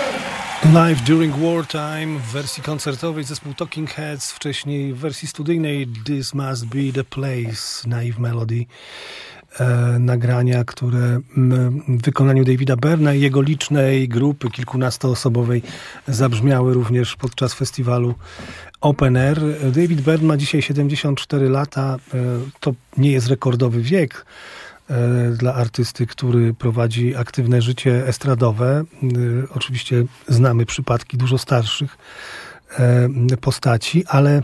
Live During Wartime w wersji koncertowej zespół Talking Heads, wcześniej w wersji studyjnej This Must Be The Place, Naive Melody. Nagrania, które w wykonaniu Davida Byrna i jego licznej grupy kilkunastoosobowej zabrzmiały również podczas festiwalu Open Air. David Byrne ma dzisiaj 74 lata. To nie jest rekordowy wiek dla artysty, który prowadzi aktywne życie estradowe. Oczywiście znamy przypadki dużo starszych postaci, ale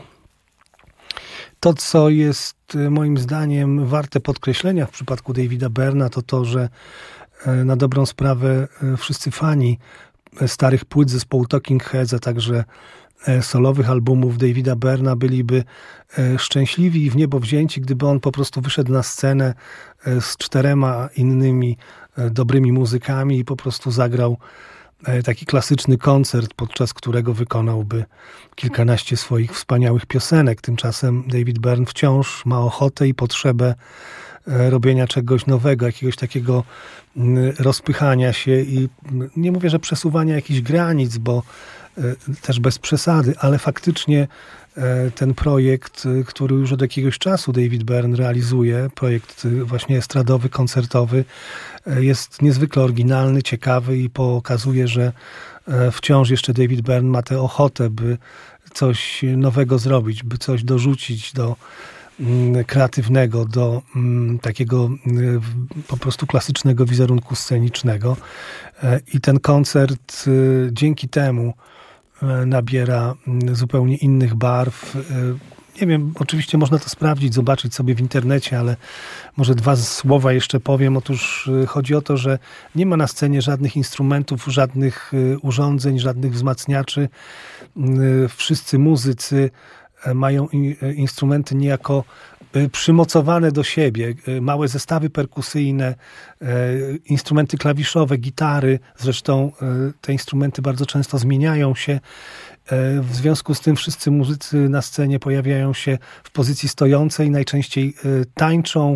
to, co jest moim zdaniem warte podkreślenia w przypadku Davida Byrna, to to, że na dobrą sprawę wszyscy fani starych płyt zespołu Talking Heads, a także solowych albumów Davida Byrna byliby szczęśliwi i w niebo wzięci, gdyby on po prostu wyszedł na scenę z 4 innymi dobrymi muzykami i po prostu zagrał taki klasyczny koncert, podczas którego wykonałby kilkanaście swoich wspaniałych piosenek. Tymczasem David Byrne wciąż ma ochotę i potrzebę robienia czegoś nowego, jakiegoś takiego rozpychania się i nie mówię, że przesuwania jakichś granic, bo też bez przesady, ale faktycznie ten projekt, który już od jakiegoś czasu David Byrne realizuje, projekt właśnie estradowy, koncertowy, jest niezwykle oryginalny, ciekawy i pokazuje, że wciąż jeszcze David Byrne ma tę ochotę, by coś nowego zrobić, by coś dorzucić do kreatywnego, do takiego po prostu klasycznego wizerunku scenicznego. I ten koncert dzięki temu nabiera zupełnie innych barw. Nie wiem, oczywiście można to sprawdzić, zobaczyć sobie w internecie, ale może 2 słowa jeszcze powiem. Otóż chodzi o to, że nie ma na scenie żadnych instrumentów, żadnych urządzeń, żadnych wzmacniaczy. Wszyscy muzycy mają instrumenty niejako przymocowane do siebie. Małe zestawy perkusyjne, instrumenty klawiszowe, gitary. Zresztą te instrumenty bardzo często zmieniają się. W związku z tym wszyscy muzycy na scenie pojawiają się w pozycji stojącej, najczęściej tańczą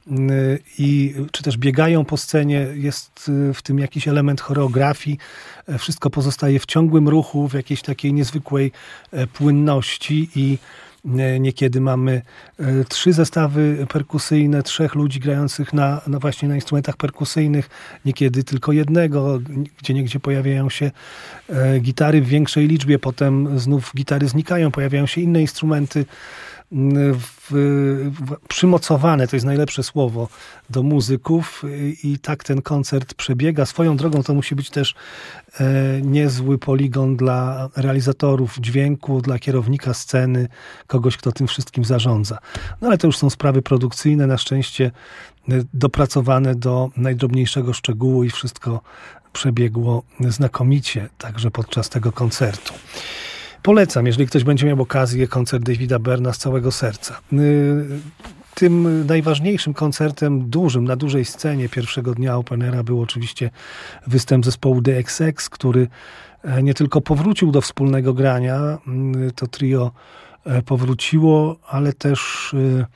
czy też biegają po scenie. Jest w tym jakiś element choreografii. Wszystko pozostaje w ciągłym ruchu, w jakiejś takiej niezwykłej płynności i niekiedy mamy 3 zestawy perkusyjne, 3 ludzi grających właśnie na instrumentach perkusyjnych, niekiedy tylko jednego, gdzieniegdzie pojawiają się gitary w większej liczbie, potem znów gitary znikają, pojawiają się inne instrumenty przymocowane, to jest najlepsze słowo, do muzyków i tak ten koncert przebiega. Swoją drogą to musi być też niezły poligon dla realizatorów dźwięku, dla kierownika sceny, kogoś, kto tym wszystkim zarządza. No ale to już są sprawy produkcyjne, na szczęście dopracowane do najdrobniejszego szczegółu i wszystko przebiegło znakomicie, także podczas tego koncertu. Polecam, jeżeli ktoś będzie miał okazję, koncert Davida Byrna z całego serca. Tym najważniejszym koncertem dużym, na dużej scenie pierwszego dnia Open Aira był oczywiście występ zespołu The XX, który nie tylko powrócił do wspólnego grania, to trio powróciło, ale też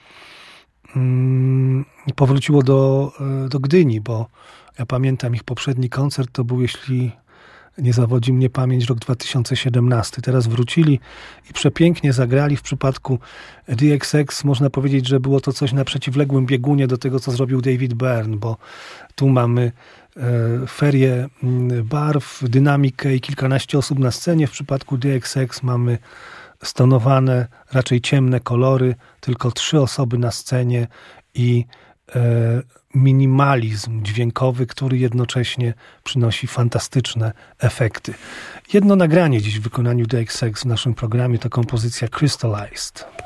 powróciło do Gdyni, bo ja pamiętam ich poprzedni koncert, to był, jeśli nie zawodzi mnie pamięć, rok 2017. Teraz wrócili i przepięknie zagrali. W przypadku The XX można powiedzieć, że było to coś na przeciwległym biegunie do tego, co zrobił David Byrne, bo tu mamy ferię barw, dynamikę i kilkanaście osób na scenie. W przypadku The XX mamy stonowane, raczej ciemne kolory, tylko 3 osoby na scenie i minimalizm dźwiękowy, który jednocześnie przynosi fantastyczne efekty. Jedno nagranie dziś w wykonaniu The XX w naszym programie to kompozycja Crystallized.